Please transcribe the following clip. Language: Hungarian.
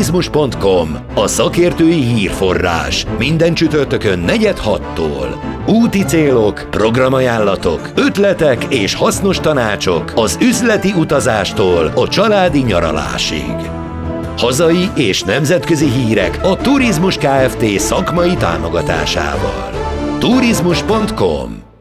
Turizmus.com, a szakértői hírforrás. Minden csütörtökön 4:06-tól. Úti célok, programajánlatok, ötletek és hasznos tanácsok az üzleti utazástól a családi nyaralásig. Hazai és nemzetközi hírek a Turizmus Kft. Szakmai támogatásával. Turizmus.com